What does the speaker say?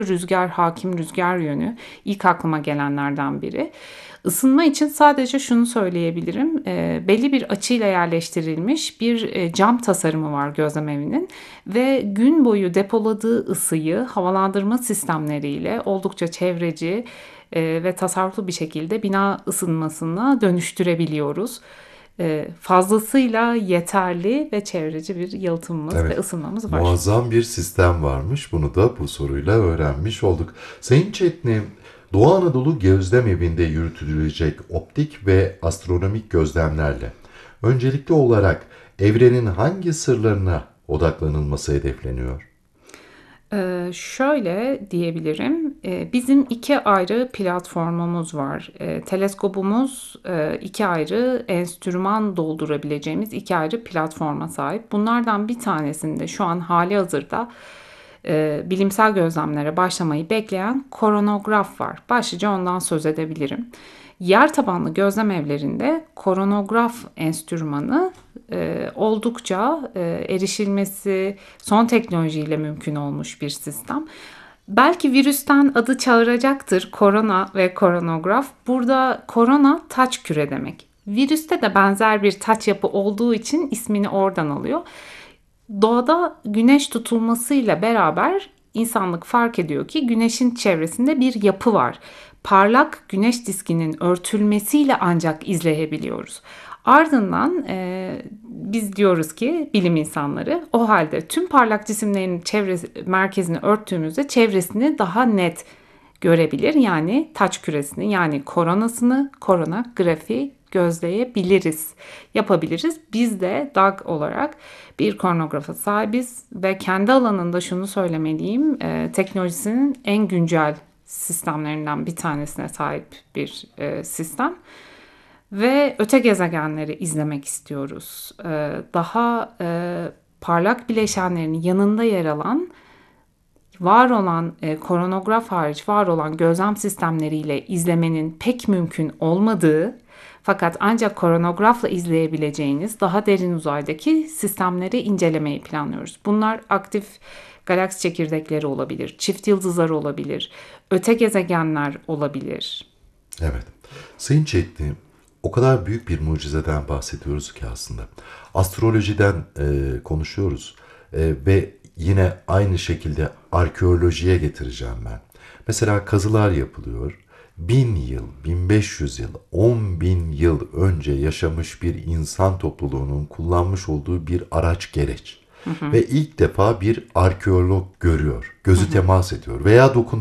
rüzgar, hakim rüzgar yönü ilk aklıma gelenlerden biri. Isınma için sadece şunu söyleyebilirim. Belli bir açıyla yerleştirilmiş bir cam tasarımı var gözlemevinin ve gün boyu depoladığı ısıyı havalandırma sistemleriyle oldukça çevreci ve tasarruflu bir şekilde bina ısınmasına dönüştürebiliyoruz. Fazlasıyla yeterli ve çevreci bir yalıtımımız ve Evet, ısınmamız var. muazzam bir sistem varmış. Bunu da bu soruyla öğrenmiş olduk. Sayın Çetin, Doğu Anadolu Gözlem Evi'nde yürütülecek optik ve astronomik gözlemlerle öncelikli olarak evrenin hangi sırlarına odaklanılması hedefleniyor? Şöyle diyebilirim, bizim 2 ayrı platformumuz var. Teleskopumuz, 2 ayrı enstrüman doldurabileceğimiz 2 ayrı platforma sahip. Bunlardan bir tanesinde şu an hâlihazırda, bilimsel gözlemlere başlamayı bekleyen koronograf var. Başlıca ondan söz edebilirim. Yer tabanlı gözlem evlerinde koronograf enstrümanı oldukça erişilmesi son teknolojiyle mümkün olmuş bir sistem. Belki virüsten adı çağıracaktır korona ve koronograf. Burada korona taç küre demek. Virüste de benzer bir taç yapı olduğu için ismini oradan alıyor. Doğada güneş tutulmasıyla beraber insanlık fark ediyor ki güneşin çevresinde bir yapı var. Parlak güneş diskinin örtülmesiyle ancak izleyebiliyoruz. Ardından biz diyoruz ki bilim insanları o halde tüm parlak cisimlerin merkezini örttüğümüzde çevresini daha net görebilir. Yani taç küresini yani koronasını koronagrafi gözleyebiliriz, yapabiliriz. Biz de DAG olarak bir koronografa sahibiz ve kendi alanında şunu söylemeliyim, teknolojisinin en güncel sistemlerinden bir tanesine sahip bir sistem. Ve öte gezegenleri izlemek istiyoruz. Daha parlak bileşenlerin yanında yer alan, var olan koronograf hariç var olan gözlem sistemleriyle izlemenin pek mümkün olmadığı fakat ancak koronografla izleyebileceğiniz daha derin uzaydaki sistemleri incelemeyi planlıyoruz. Bunlar aktif galaksi çekirdekleri olabilir, çift yıldızlar olabilir, öte gezegenler olabilir. Evet. Sayın Çetin, o kadar büyük bir mucizeden bahsediyoruz ki aslında. Astrolojiden konuşuyoruz ve yine aynı şekilde arkeolojiye getireceğim ben. Mesela kazılar yapılıyor. 1000 yıl, 1500 yıl, 10.000 yıl önce yaşamış bir insan topluluğunun kullanmış olduğu bir araç gereç. Ve ilk defa bir arkeolog görüyor, gözü temas ediyor veya dokunuyor.